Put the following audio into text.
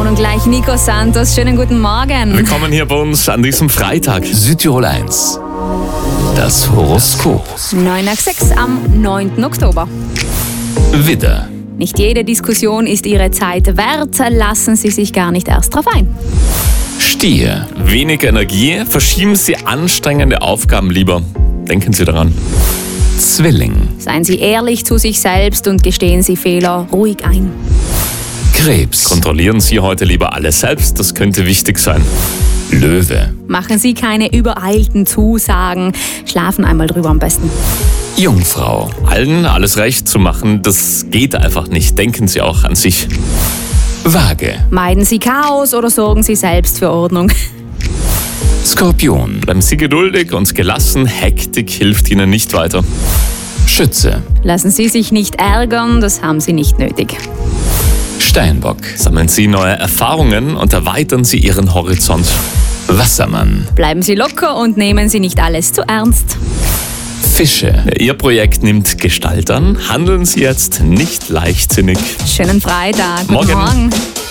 und gleich Nico Santos. Schönen guten Morgen. Willkommen hier bei uns an diesem Freitag. Südtirol 1. Das Horoskop. 9 nach 6 am 9. Oktober. Widder. Nicht jede Diskussion ist Ihre Zeit wert. Lassen Sie sich gar nicht erst drauf ein. Stier. Wenig Energie, verschieben Sie anstrengende Aufgaben lieber. Denken Sie daran. Zwilling. Seien Sie ehrlich zu sich selbst und gestehen Sie Fehler ruhig ein. Krebs. Kontrollieren Sie heute lieber alles selbst, das könnte wichtig sein. Löwe. Machen Sie keine übereilten Zusagen. Schlafen einmal drüber am besten. Jungfrau. Allen alles recht zu machen, das geht einfach nicht. Denken Sie auch an sich. Waage. Meiden Sie Chaos oder sorgen Sie selbst für Ordnung. Skorpion. Bleiben Sie geduldig und gelassen, Hektik hilft Ihnen nicht weiter. Schütze. Lassen Sie sich nicht ärgern, das haben Sie nicht nötig. Steinbock. Sammeln Sie neue Erfahrungen und erweitern Sie Ihren Horizont. Wassermann. Bleiben Sie locker und nehmen Sie nicht alles zu ernst. Fische. Ihr Projekt nimmt Gestalt an, handeln Sie jetzt nicht leichtsinnig. Schönen Freitag. Guten Morgen. Morgen.